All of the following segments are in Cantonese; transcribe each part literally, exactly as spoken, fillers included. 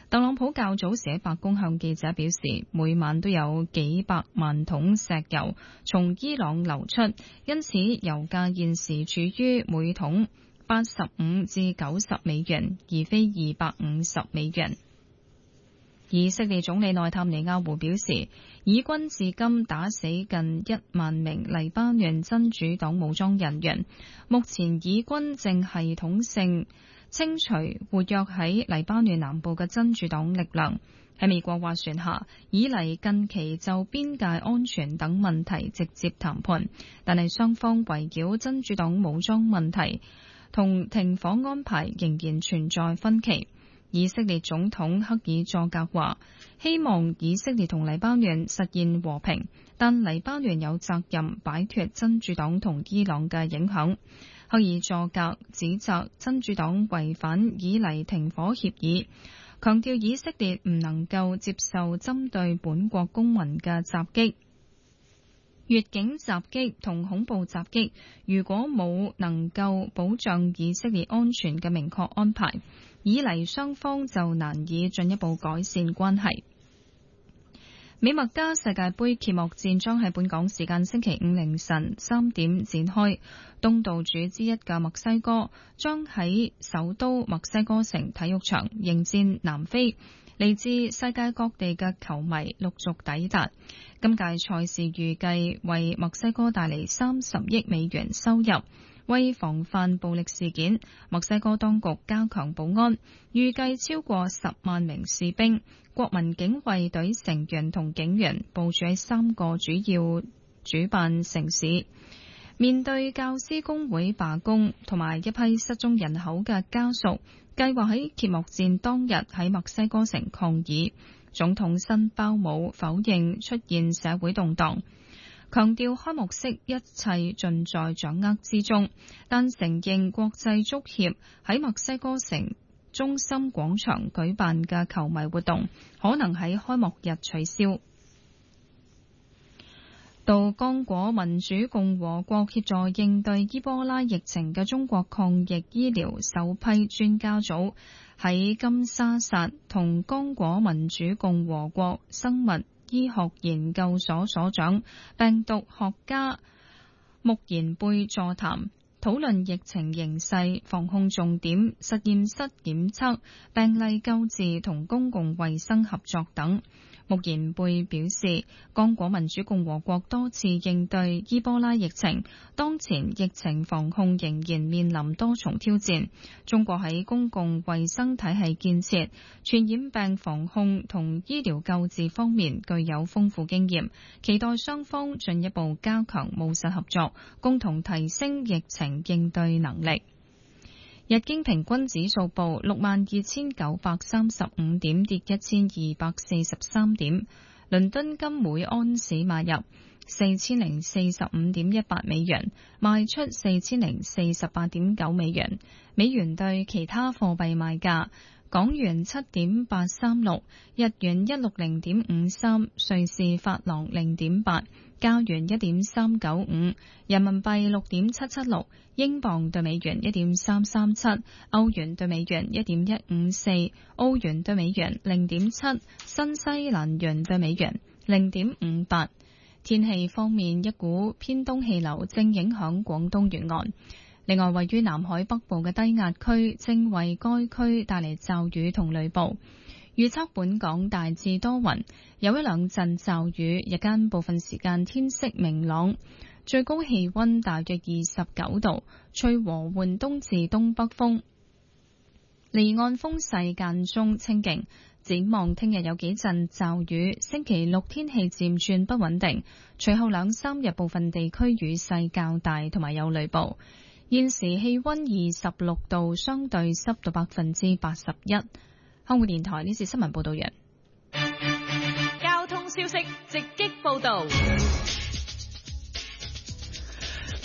特朗普較早時喺白宮向記者表示，每晚都有幾百萬桶石油從伊朗流出，因此油價現時處於每桶八十五至九十美元，而非二百五十美元。以色列總理內塔尼亞胡表示，以軍至今打死近一萬名黎巴嫩真主黨武裝人員，目前以軍正系統性清除活躍喺黎巴嫩南部嘅真主黨力量。喺美國斡旋下，以黎近期就邊界安全等問題直接談判，但係雙方圍繞真主黨武裝問題同停火安排仍然存在分歧。以色列總統克爾佐格話，希望以色列同黎巴嫩實現和平，但黎巴嫩有責任擺脫真主黨同伊朗嘅影響。克爾佐格指責真主黨違反以黎停火協議，強調以色列唔能夠接受針對本國公民嘅襲擊、越境襲擊同恐怖襲擊，如果冇能夠保障以色列安全嘅明確安排，以黎雙方就難以進一步改善關係。美墨加世界盃揭幕戰將喺本港時間星期五凌晨三點展開，東道主之一嘅墨西哥將喺首都墨西哥城體育場迎戰南非。嚟自世界各地嘅球迷陸續抵達，今屆賽事預計為墨西哥帶嚟三十億美元收入。為防範暴力事件，墨西哥當局加強保安，預計超過十萬名士兵、國民警衛隊成員同警員部署喺三個主要主辦城市。面對教師工會罷工同埋一批失蹤人口嘅家屬，計劃喺揭幕戰當日喺墨西哥城抗議。總統辛鮑姆否認出現社會動盪，強調開幕式一切盡在掌握之中，但承認國際足協喺墨西哥城中心廣場舉辦嘅球迷活動可能喺開幕日取消。到剛果民主共和國協助應對伊波拉疫情嘅中國抗疫醫療首批專家組喺金沙薩同剛果民主共和國生物醫學研究所所長病毒學家穆延貝座談，討論疫情形勢、防控重點、實驗室檢測、病例救治同公共衛生合作等。穆延貝表示，剛果民主共和國多次應對伊波拉疫情，當前疫情防控仍然面臨多重挑戰。中國喺公共衛生體系建設、傳染病防控同醫療救治方面具有豐富經驗，期待雙方進一步加強務實合作，共同提升疫情應對能力。日經平均指數報六萬二千九百三十五點，跌一千二百四十三點。倫敦金每安士買入四千零四十五點一八美元，賣出四千零四十八點九美元。美元對其他貨幣賣價：港元七點八三六，日元一六零點五三，瑞士法郎零點八，加元一點三九五，人民幣六點七七六，英鎊對美元一點三三七，歐元對美元一點一五四，澳元對美元零點七，新西蘭元對美元零點五八。天氣方面，一股偏東氣流正影響廣東沿岸。另外，位於南海北部嘅低壓區正為該區帶嚟驟雨同雷暴。預測本港大致多雲，有一兩陣驟雨，日間部分時間天色明朗，最高氣溫大約二十九度，吹和緩東至東北風，離岸風勢間中清勁。展望聽日有幾陣驟雨，星期六天氣漸轉不穩定，隨後兩三日部分地區雨勢較大，同埋有雷暴。現時氣溫二十六度，相對濕度百分之八十一。香港電台呢次新聞報道員。 交通消息直擊報道。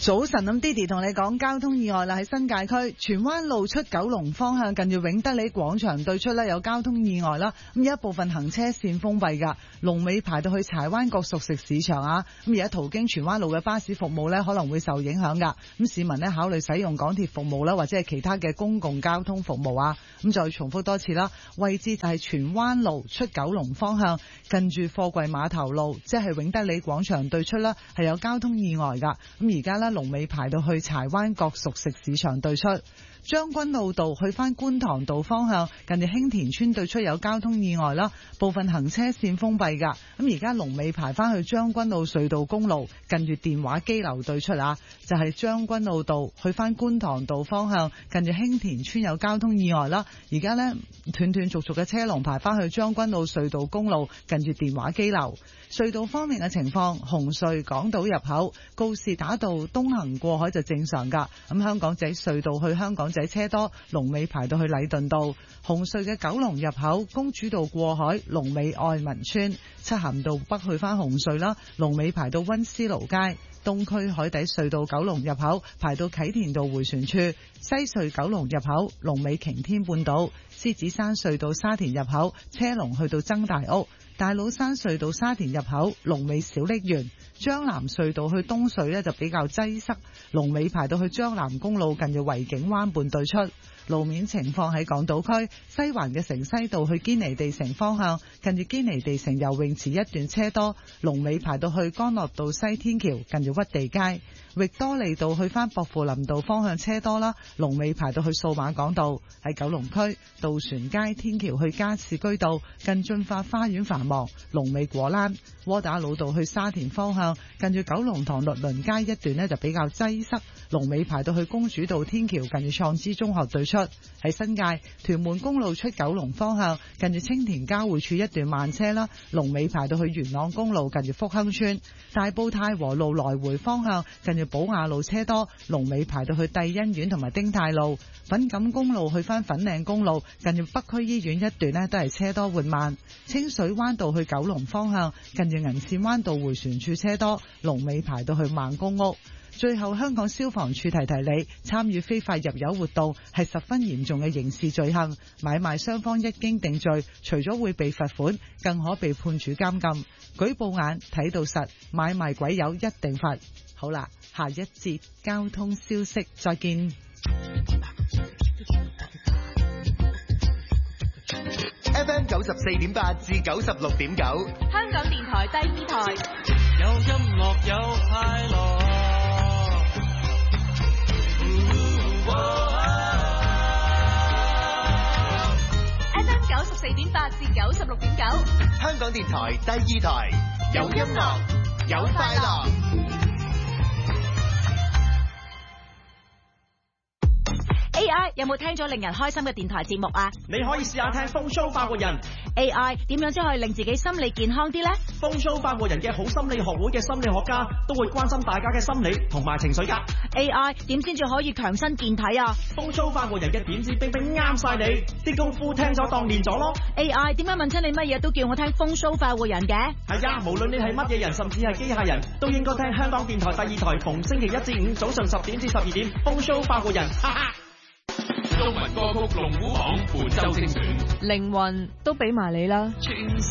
早晨，咁 Didi 同你講交通意外啦，喺新界區荃灣路出九龍方向，近住永德里廣場對出呢有交通意外啦。咁有一部分行車線封閉噶，龍尾排到去柴灣角熟食市場啊。咁而家途經荃灣路嘅巴士服務呢可能會受影響噶。咁市民呢考慮使用港鐵服務啦，或者係其他嘅公共交通服務啊。咁再重複多次啦，位置就係荃灣路出九龍方向，近住貨櫃碼頭路，即係永德里廣場對出啦，係有交通意外噶。咁而家呢龍尾排到去柴灣角熟食市場對出。將軍澳道去返觀塘道方向，近住興田村對出有交通意外啦，部分行車線封閉噶。咁而家龍尾排返去將軍澳隧道公路，近住電話機樓對出啊，就係將軍澳道去返觀塘道方向，近住興田村有交通意外啦。而家呢，斷斷續續嘅車龍排返去將軍澳隧道公路，近住電話機樓。隧道方面嘅情況，紅隧港島入口告士打道東行過海就正常噶。咁香港仔隧道去香港仔車多，龍尾排到去禮頓道。紅隧嘅九龍入口公主道過海，龍尾愛民村。漆咸道北去返紅隧啦，龍尾排到溫思勞街。東區海底隧道九龍入口排到啟田道迴旋處。西隧九龍入口龍尾擎天半島。獅子山隧道沙田入口車龍去到曾大屋。大老山隧道沙田入口龍尾小瀝源。將南隧道去東隧呢就比較擠塞，龍尾排到去將南公路近住維景灣半對出。路面情況喺港島區西環嘅城西道去堅尼地城方向，近住堅尼地城游泳池一段車多，龍尾排到去干諾道西天橋近住屈地街。域多利道去返薄扶林道方向車多啦，龍尾排到去數碼港道。喺九龍區渡船街天橋去加士居道近駿發花園繁忙，龍尾果欄。窩打老道去沙田方向近住九龍塘律倫街一段呢就比較擠塞，龍尾排到去公主道天橋近住創知中學對出。喺新界屯門公路出九龍方向近住青田交匯處一段慢車啦，龍尾排到去元朗公路近住福亨村。大埔太和路來回方向近住寶雅路車多，龍尾排到去帝欣苑同埋丁太路。粉錦公路去返粉嶺公路近住北區醫院一段呢都係車多緩慢。清水灣道去九龍方向近住銀線灣道迴旋處車多，龍尾排到去孟公屋。最後，香港消防處提提你，參與非法入油活動係十分嚴重嘅刑事罪行，買賣雙方一經定罪，除咗會被罰款，更可被判處監禁。舉報眼睇到實，買賣鬼油一定罰。好啦，下一節交通消息，再見。 F M 九十四點八至九十六點九， 香港電台第二台， 有音樂有快樂。 F M 九十四點八至九十六點九， 香港電台第二台，有音樂有快樂。 A I 有冇聽咗令人開心嘅電台節目啊？ 你可以試下聽風騷發活人。 A I 點樣先可以令自己心理健康啲呢？ 風騷發活人嘅好心理學會嘅心理學家都會關心大家嘅心理同埋情緒噶。 A I 點先至可以強身健體啊？ 風騷發活人嘅點子冰冰啱晒你，啲功夫聽咗當練咗咯。 A I 點解問親你乜嘢都叫我聽風騷發活人嘅？ 係啊，無論你係乜嘢人，甚至係機械人，都應該聽香港電台第二台，逢星期一至五早上十點至十二點，風騷發活人，哈哈。 中文歌曲龍虎榜本周精選， 靈魂都俾埋你啦。